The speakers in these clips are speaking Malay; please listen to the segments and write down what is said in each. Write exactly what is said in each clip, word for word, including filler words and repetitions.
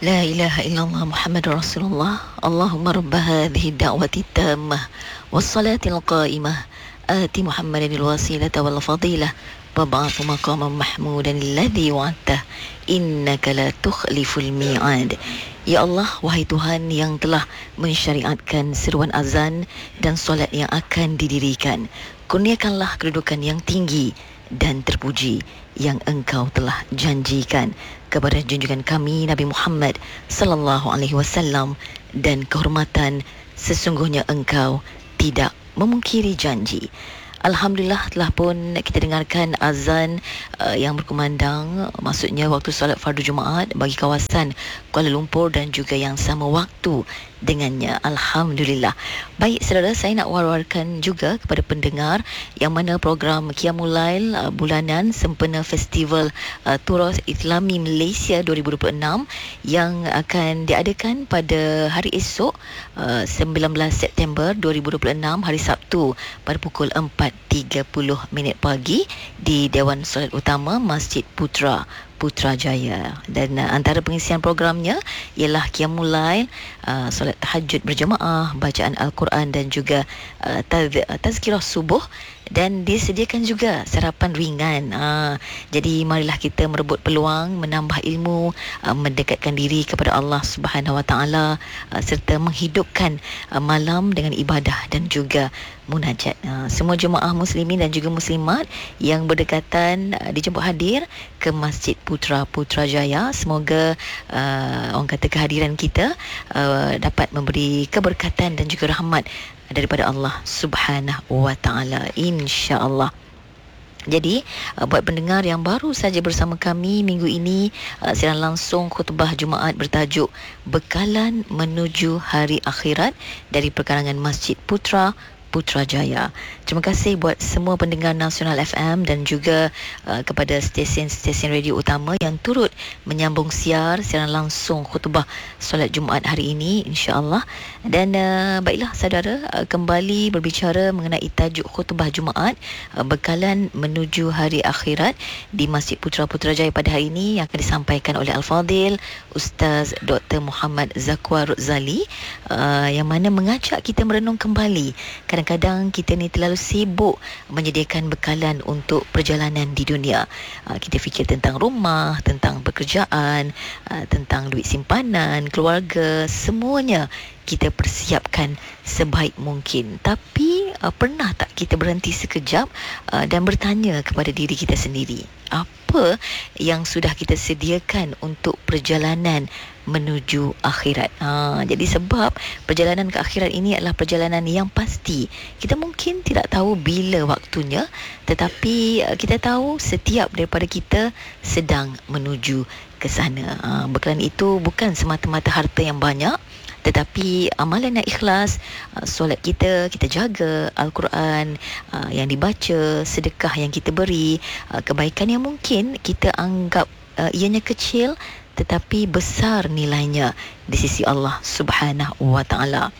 لا إله إلا الله محمد رسول الله اللهم رب هذه الدعوة التامة والصلاة القائمة آت محمد الوسيلة والفضيلة وابعث مقاما محمودا الذي وعدته إنك لا تخلف الميعاد. Ya Allah, wahai Tuhan yang telah mensyariatkan seruan azan dan solat yang akan didirikan, kurniakanlah kedudukan yang tinggi dan terpuji yang Engkau telah janjikan kepada junjungan kami Nabi Muhammad sallallahu alaihi wasallam, dan kehormatan sesungguhnya Engkau tidak memungkiri janji. Alhamdulillah, telah pun kita dengarkan azan uh, yang berkumandang, maksudnya waktu solat fardu Jumaat bagi kawasan Kuala Lumpur dan juga yang sama waktu dengannya. Alhamdulillah. Baik saudara, saya nak war-warkan juga kepada pendengar yang mana program Qiyamul Lail uh, bulanan sempena Festival uh, Turas Islami Malaysia dua ribu dua puluh enam yang akan diadakan pada hari esok uh, sembilan belas September dua ribu dua puluh enam, hari Sabtu, pada pukul empat tiga puluh minit pagi di Dewan Solat Utama Masjid Putra Putrajaya. Dan uh, antara pengisian programnya ialah Qiyamul Lail, uh, solat tahajud berjemaah, bacaan Al-Quran dan juga uh, taz- tazkirah subuh, dan disediakan juga sarapan ringan. Uh, jadi marilah kita merebut peluang menambah ilmu, uh, mendekatkan diri kepada Allah Subhanahu Wa Taala, uh, serta menghidupkan uh, malam dengan ibadah dan juga munajat. Uh, semua jemaah muslimin dan juga muslimat yang berdekatan uh, dijemput hadir ke Masjid Putra Putrajaya. Semoga uh, orang kata kehadiran kita uh, dapat memberi keberkatan dan juga rahmat daripada Allah Subhanahu Wa Taala, insya-Allah. Jadi uh, buat pendengar yang baru saja bersama kami minggu ini, uh, siaran langsung khutbah Jumaat bertajuk Bekalan Menuju Hari Akhirat dari perkarangan Masjid Putra Putrajaya. Terima kasih buat semua pendengar Nasional F M dan juga uh, kepada stesen-stesen radio utama yang turut menyambung siar siaran langsung khutbah solat Jumaat hari ini, insya-Allah. Dan uh, baiklah saudara, uh, kembali berbicara mengenai tajuk khutbah Jumaat uh, Bekalan Menuju Hari Akhirat di Masjid Putra Putrajaya pada hari ini yang akan disampaikan oleh Al-Fadil Ustaz Doktor Muhammad Zakwar Zali, uh, yang mana mengajak kita merenung kembali. Kadang-kadang kita ni terlalu sibuk menyediakan bekalan untuk perjalanan di dunia. Uh, kita fikir tentang rumah, tentang pekerjaan, uh, tentang duit simpanan, keluarga, semuanya kita persiapkan sebaik mungkin. Tapi uh, pernah tak kita berhenti sekejap uh, dan bertanya kepada diri kita sendiri, apa yang sudah kita sediakan untuk perjalanan menuju akhirat? Ha, jadi sebab perjalanan ke akhirat ini adalah perjalanan yang pasti. Kita mungkin tidak tahu bila waktunya, tetapi uh, kita tahu setiap daripada kita sedang menuju ke sana. Ha, bekalan itu bukan semata-mata harta yang banyak, tetapi amalan yang ikhlas, uh, solat kita, kita jaga, Al-Quran uh, yang dibaca, sedekah yang kita beri, uh, kebaikan yang mungkin kita anggap uh, ianya kecil tetapi besar nilainya di sisi Allah Subhanahu Wa Taala.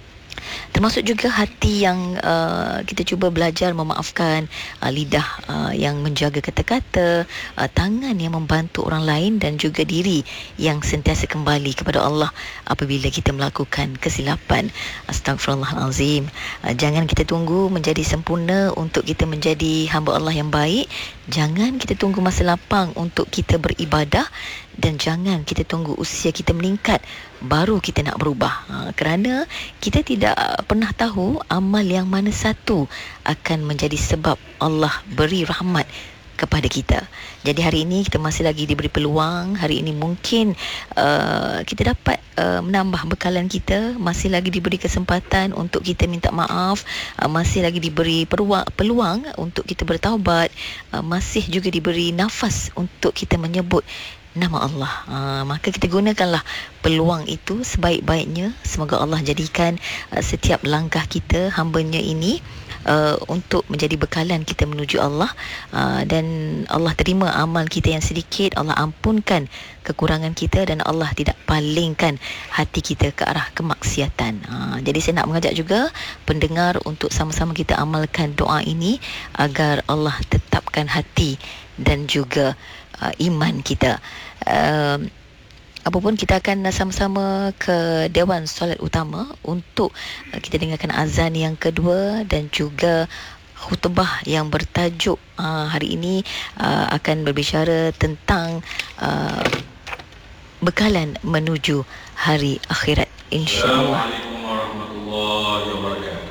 Termasuk juga hati yang uh, kita cuba belajar memaafkan, uh, lidah uh, yang menjaga kata-kata, uh, tangan yang membantu orang lain, dan juga diri yang sentiasa kembali kepada Allah apabila kita melakukan kesilapan. Astagfirullahalazim. Uh, jangan kita tunggu menjadi sempurna untuk kita menjadi hamba Allah yang baik. Jangan kita tunggu masa lapang untuk kita beribadah, dan jangan kita tunggu usia kita meningkat baru kita nak berubah. Ha, kerana kita tidak pernah tahu amal yang mana satu akan menjadi sebab Allah beri rahmat kepada kita. Jadi hari ini kita masih lagi diberi peluang. Hari ini mungkin uh, kita dapat uh, menambah bekalan kita, masih lagi diberi kesempatan untuk kita minta maaf, uh, masih lagi diberi peluang, peluang untuk kita bertaubat, uh, masih juga diberi nafas untuk kita menyebut nama Allah. Uh, maka kita gunakanlah peluang itu sebaik-baiknya. Semoga Allah jadikan uh, setiap langkah kita, hamba-Nya ini uh, untuk menjadi bekalan kita menuju Allah, uh, dan Allah terima amal kita yang sedikit, Allah ampunkan kekurangan kita, dan Allah tidak palingkan hati kita ke arah kemaksiatan. Uh, jadi saya nak mengajak juga pendengar untuk sama-sama kita amalkan doa ini agar Allah tetapkan hati dan juga uh, iman kita. Uh, apapun kita akan sama-sama ke Dewan Solat Utama untuk uh, kita dengarkan azan yang kedua dan juga khutbah yang bertajuk uh, hari ini uh, akan berbicara tentang uh, bekalan menuju hari akhirat, insya-Allah. Assalamualaikum warahmatullahi wabarakatuh.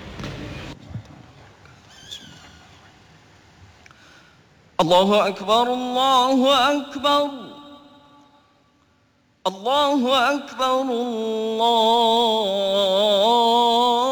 Allahu akbar, Allahu akbar. Allahu akbar, Allah